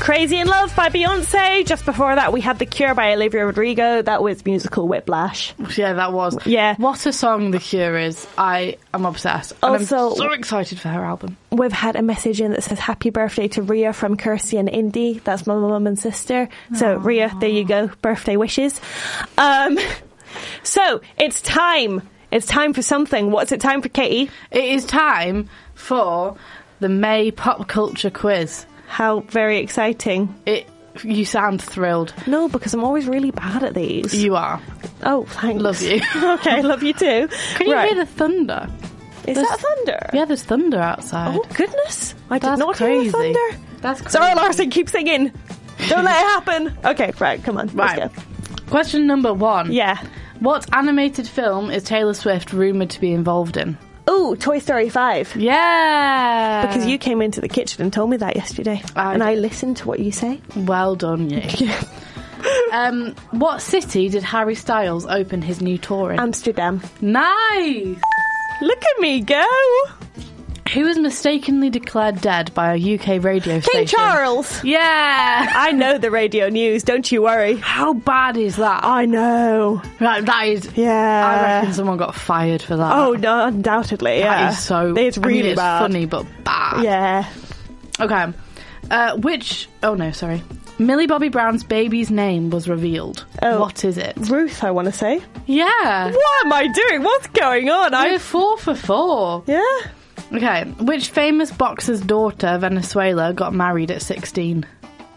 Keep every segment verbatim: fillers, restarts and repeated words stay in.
Crazy in Love by Beyonce. Just before that, we had The Cure by Olivia Rodrigo. That was musical Whiplash. Yeah, that was. Yeah. What a song The Cure is. I am obsessed. And Also, I'm so excited for her album. We've had a message in that says happy birthday to Ria from Kirsty and Indy. That's my mum and sister. So, Aww. Ria, there you go. Birthday wishes. Um, so, it's time. It's time for something. What's it time for, Katie? It is time for the May Pop Culture Quiz. How very exciting. It. You sound thrilled. No, because I'm always really bad at these. You are. Oh, thanks. Love you. Okay, love you too. Can you right. hear the thunder? Is there's, that thunder? Yeah, there's thunder outside. Oh, goodness. I did That's not crazy. hear the thunder. That's crazy. Sorry, Larson, keep singing. Don't let it happen. Okay, right, come on. Right. Let's go. Question number one. Yeah. What animated film is Taylor Swift rumoured to be involved in? Oh, Toy Story five. Yeah! Because you came into the kitchen and told me that yesterday. I and I listened to what you say. Well done, you. um, what city did Harry Styles open his new tour in? Amsterdam. Nice! Look at me go! Who was mistakenly declared dead by a U K radio King station? King Charles! Yeah! I know the radio news, don't you worry. How bad is that? I know. Right, that is... Yeah. I reckon someone got fired for that. Oh, no, undoubtedly, yeah. That is so... It's really I mean, it's bad. funny, but bad. Yeah. Okay. Uh, which... Oh, no, sorry. Millie Bobby Brown's baby's name was revealed. Oh. What is it? Ruth, I want to say. Yeah. What am I doing? What's going on? We're I four for four. Yeah. Okay. Which famous boxer's daughter, Venezuela, got married at sixteen?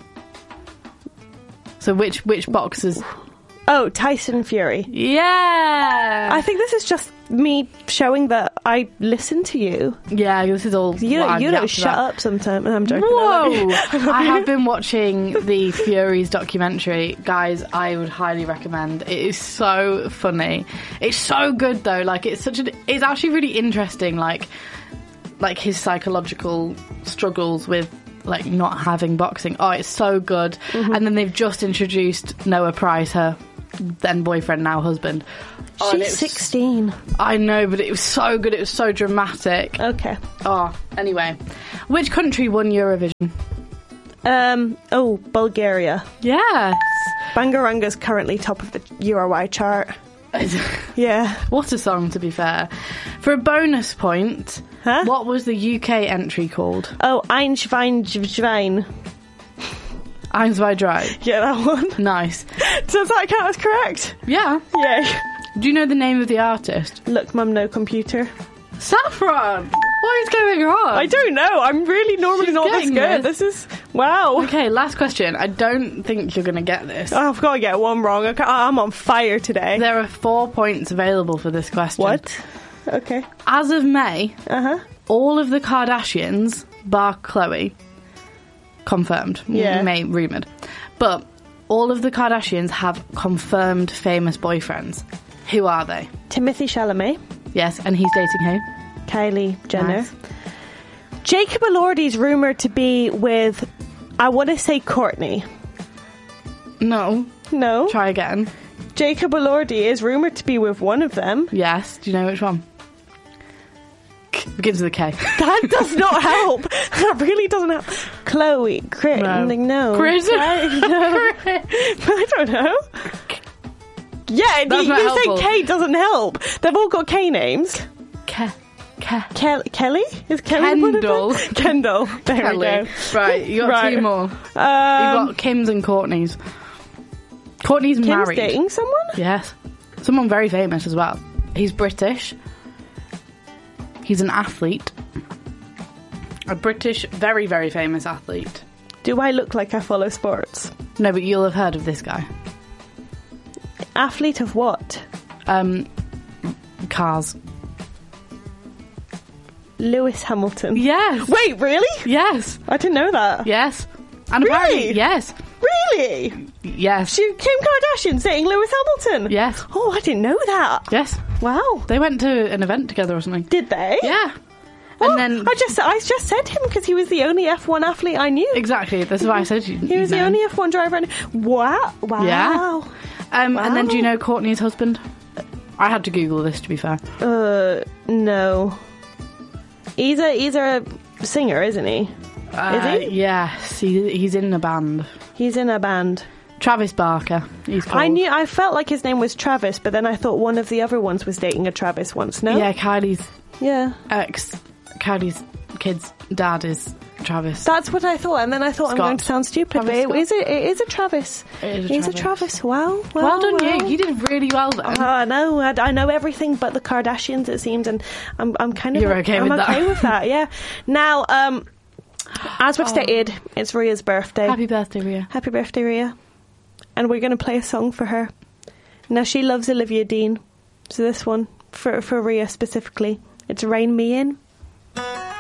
So which which boxer's... Oh, Tyson Fury. Yeah! I think this is just me showing that I listen to you. Yeah, this is all... You what don't, I've you don't yapped shut about. up sometimes. I'm joking. Whoa! I, love you. I have been watching the Furies documentary. Guys, I would highly recommend. It is so funny. It's so good, though. Like, it's such a... It's actually really interesting, like, like his psychological struggles with, like, not having boxing. Oh, it's so good. Mm-hmm. And then they've just introduced Noah Price, her then boyfriend, now husband. Oh, She's was, sixteen. I know, but it was so good. It was so dramatic. Okay. Oh, anyway. Which country won Eurovision? Um. Oh, Bulgaria. Yes. Bangaranga's currently top of the U R Y chart. Yeah. What a song, to be fair. For a bonus point, huh? What was the U K entry called? Oh, Ein Schwein Schwein. Eins, zwei, drei. Yeah, that one. Nice. Does that count as correct? Yeah. Yeah. Do you know the name of the artist? Look, Mum, no computer. Saffron! What is going on? I don't know. I'm really normally She's not this getting good. this. This is... Wow. Okay, last question. I don't think you're going to get this. Oh, I've got to get one wrong. Okay, I'm on fire today. There are four points available for this question. What? Okay. As of May, uh-huh. all of the Kardashians, bar Khloe, confirmed. Yeah. May rumoured. But all of the Kardashians have confirmed famous boyfriends. Who are they? Timothy Chalamet. Yes, and he's dating who? Kylie Jenner. Nice. Jacob Elordi's rumoured to be with, I want to say Courtney. No. No. Try again. Jacob Elordi is rumoured to be with one of them. Yes. Do you know which one? K- begins with a K. That does not help. That really doesn't help. Chloe. Chris. No. No. Chris. I, no. I don't know. Yeah, That's you, not you helpful. say K doesn't help. They've all got K names. K. K. Kel- Kelly? Is Kelly one of them? Kendall. Kendall. There Kelly. we go. Right, you got Right. two more. Um, You've got Kim's and Courtney's. Courtney's Kim's married. dating someone? Yes. Someone very famous as well. He's British. He's an athlete. A British, very, very famous athlete. Do I look like I follow sports? No, but you'll have heard of this guy. Athlete of what? Um, cars. Lewis Hamilton. Yes. Wait, really? Yes. I didn't know that. Yes. And Really? apparently, yes. Really? Yes. She, Kim Kardashian dating Lewis Hamilton? Yes. Oh, I didn't know that. Yes. Wow. They went to an event together or something. Did they? Yeah. Oh, And then I just I just said him because he was the only F one athlete I knew. exactly. That's why I said you. He was the only F one driver I knew. Wow. Wow. Yeah. Um, Wow. And then do you know Courtney's husband? I had to Google this, to be fair. Uh, no. He's a, he's a singer, isn't he? Uh, Is he? Yes, he, he's in a band. He's in a band. Travis Barker. He's called. I knew. I felt like his name was Travis, but then I thought one of the other ones was dating a Travis once. No. Yeah, Kylie's Yeah. ex, Kylie's kid's dad is Travis. That's what I thought, and then I thought I'm Scott. going to sound stupid, Travis but it Scott. is a, it is a Travis. It is a He's Travis. a Travis. Wow. Well, well done, well. you. You did really well then. Oh, I know. I, I know everything but the Kardashians, it seems, and I'm I'm kind of You're okay I'm with that. okay with that. Yeah. Now, um, as we've stated, it's Rhea's birthday. Happy birthday, Rhea. Happy birthday, Rhea. And we're going to play a song for her. Now, she loves Olivia Dean, so this one for for Rhea specifically. It's "Rain Me In."